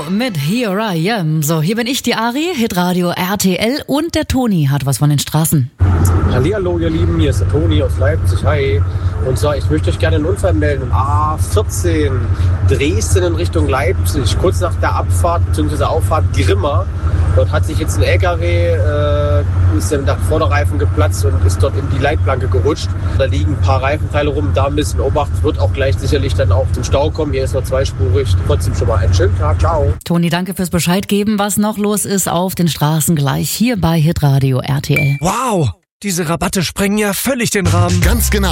mit Here I Am. So, hier bin ich, die Ari, Hitradio RTL, und der Toni hat was von den Straßen. Hallihallo, ihr Lieben, hier ist der Toni aus Leipzig. Hi. Und zwar, ich möchte euch gerne einen Unfall melden. A14, Dresden in Richtung Leipzig, kurz nach der Abfahrt bzw. Auffahrt Grimma. Dort hat sich jetzt ein LKW, ist der Vorderreifen geplatzt und ist dort in die Leitplanke gerutscht. Da liegen ein paar Reifenteile rum, da ein bisschen Obacht, wird auch gleich sicherlich dann auch zum Stau kommen. Hier ist noch zweispurig. Trotzdem schon mal einen schönen Tag. Ciao. Toni, danke fürs Bescheid geben, was noch los ist auf den Straßen gleich hier bei Hitradio RTL. Wow, diese Rabatte sprengen ja völlig den Rahmen. Ganz genau.